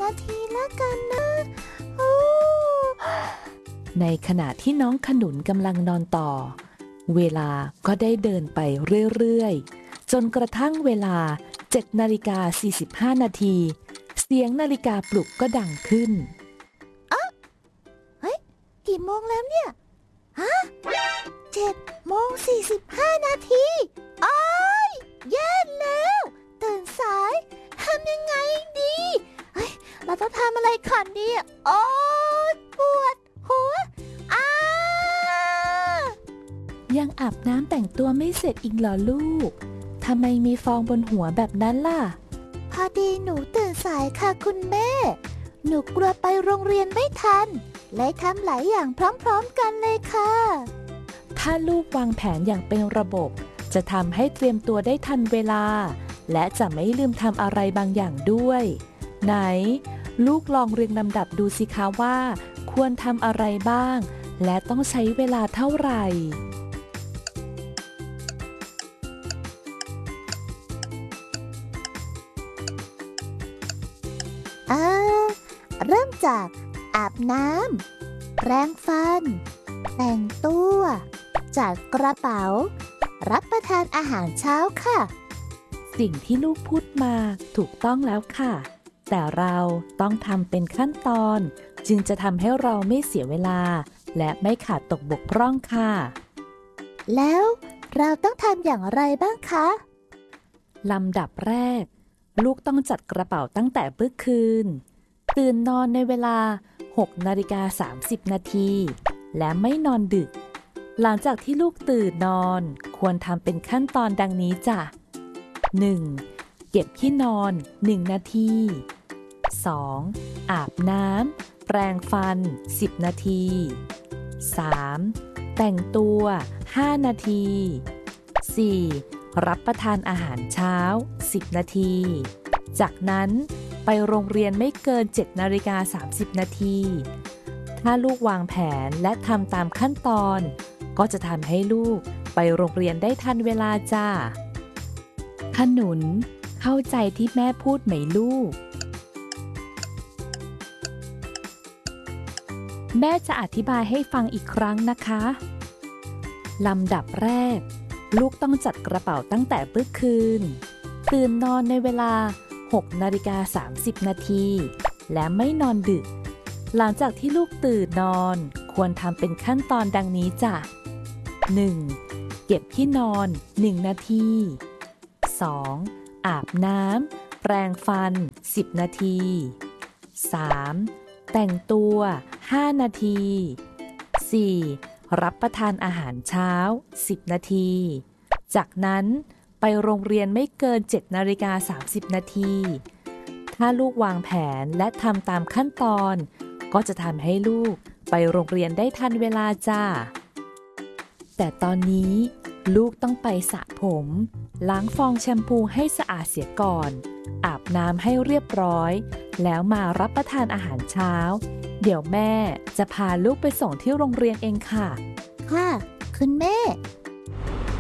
นาทีแล้วกันนะโอ้ในขณะที่น้องขนุนกำลังนอนต่อเวลาก็ได้เดินไปเรื่อยๆจนกระทั่งเวลา 7:45 นาทีเสียงนาฬิกาปลุกก็ดังขึ้นเฮ้ยกี่โมงแล้วเนี่ยฮะ7:45 นาทีอ้ายแย่แล้วตื่นสายทำยังไงดีเฮ้ยเราต้องทำอะไรก่อนดีโอ๊ยปวดหัวยังอาบน้ำแต่งตัวไม่เสร็จอีกเหรอลูกทำไมมีฟองบนหัวแบบนั้นล่ะพอดีหนูตื่นสายค่ะคุณแม่หนูกลัวไปโรงเรียนไม่ทันเลยทำหลายอย่างพร้อมๆกันเลยค่ะถ้าลูกวางแผนอย่างเป็นระบบจะทำให้เตรียมตัวได้ทันเวลาและจะไม่ลืมทำอะไรบางอย่างด้วยไหนลูกลองเรียงลำดับดูสิคะว่าควรทำอะไรบ้างและต้องใช้เวลาเท่าไหร่เริ่มจากอาบน้ำแปรงฟันแต่งตัวจัดกระเป๋ารับประทานอาหารเช้าค่ะสิ่งที่ลูกพูดมาถูกต้องแล้วค่ะแต่เราต้องทำเป็นขั้นตอนจึงจะทำให้เราไม่เสียเวลาและไม่ขาดตกบกพร่องค่ะแล้วเราต้องทำอย่างไรบ้างคะลำดับแรกลูกต้องจัดกระเป๋าตั้งแต่เมื่อคืนตื่นนอนในเวลา 6:30 นาทีและไม่นอนดึกหลังจากที่ลูกตื่นนอนควรทำเป็นขั้นตอนดังนี้จ้ะ 1. เก็บที่นอน 1 นาที 2. อาบน้ำแปรงฟัน 10 นาที 3. แต่งตัว 5 นาที 4. รับประทานอาหารเช้า 10 นาทีจากนั้นไปโรงเรียนไม่เกิน 7:30 นาทีถ้าลูกวางแผนและทำตามขั้นตอนก็จะทำให้ลูกไปโรงเรียนได้ทันเวลาจ้าขนุนเข้าใจที่แม่พูดไหมลูกแม่จะอธิบายให้ฟังอีกครั้งนะคะลำดับแรกลูกต้องจัดกระเป๋าตั้งแต่เมื่อคืนตื่นนอนในเวลา 6:30 นาทีและไม่นอนดึกหลังจากที่ลูกตื่นนอนควรทำเป็นขั้นตอนดังนี้จ้ะ 1. เก็บที่นอน 1 นาที 2. อาบน้ำแปรงฟัน 10 นาที 3. แต่งตัว 5 นาที 4. รับประทานอาหารเช้า 10 นาทีจากนั้นไปโรงเรียนไม่เกิน 7:30 นาทีถ้าลูกวางแผนและทำตามขั้นตอนก็จะทำให้ลูกไปโรงเรียนได้ทันเวลาจ้าแต่ตอนนี้ลูกต้องไปสระผมล้างฟองแชมพูให้สะอาดเสียก่อนอาบน้ำให้เรียบร้อยแล้วมารับประทานอาหารเช้าเดี๋ยวแม่จะพาลูกไปส่งที่โรงเรียนเองค่ะค่ะคุณแม่